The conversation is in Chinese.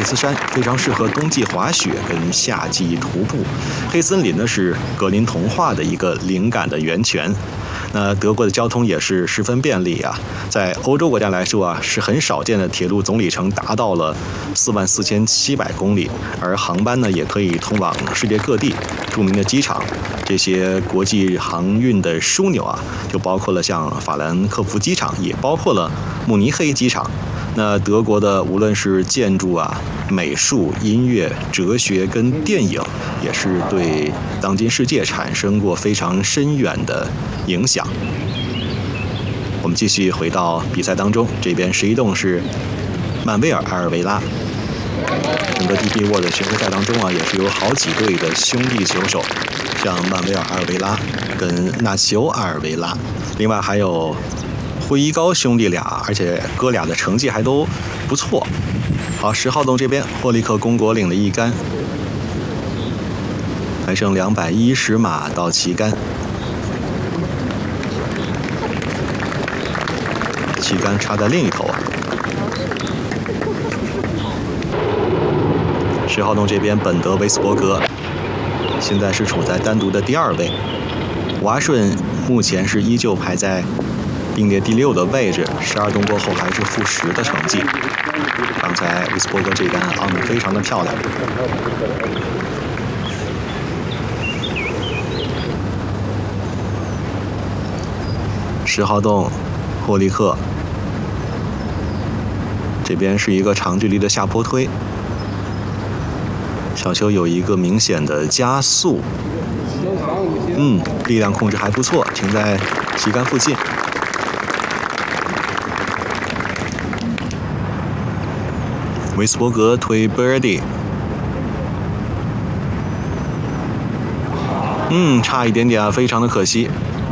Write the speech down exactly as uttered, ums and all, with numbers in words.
茨山，非常适合冬季滑雪跟夏季徒步。黑森林呢是格林童话的一个灵感的源泉。那德国的交通也是十分便利啊，在欧洲国家来说啊，是很少见的铁路总里程达到了四万四千七百公里，而航班呢也可以通往世界各地著名的机场。这些国际航运的枢纽啊，就包括了像法兰克福机场，也包括了慕尼黑机场。那德国的无论是建筑啊、美术、音乐、哲学跟电影，也是对当今世界产生过非常深远的影响。我们继续回到比赛当中，这边十一洞是曼威尔阿尔维拉。整个 D P World 巡回赛当中啊，也是有好几队的兄弟球手，像曼威尔阿尔维拉跟纳乔阿尔维拉，另外还有辉一高兄弟俩，而且哥俩的成绩还都不错。好，十号洞这边霍利克公国领了一杆，还剩两百一十码到旗杆。旗杆插在另一头啊。十号洞这边本德维斯伯格现在是处在单独的第二位，瓦顺目前是依旧排在并列第六的位置，十二洞过后还是负十的成绩。刚才维斯伯格这杆昂得非常的漂亮。十号洞霍利克这边是一个长距离的下坡推，小球有一个明显的加速，嗯，力量控制还不错，停在旗杆附近。维斯伯格推 birdie， 嗯，差一点点啊，非常的可惜。